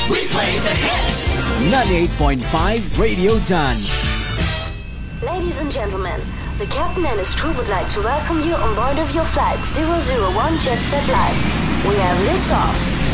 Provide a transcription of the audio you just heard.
We play the hits. 98.5 Radio Done. Ladies and gentlemen, the captain and his crew would like to welcome you on board of your flight 001 Jet Set Live. We have liftoff.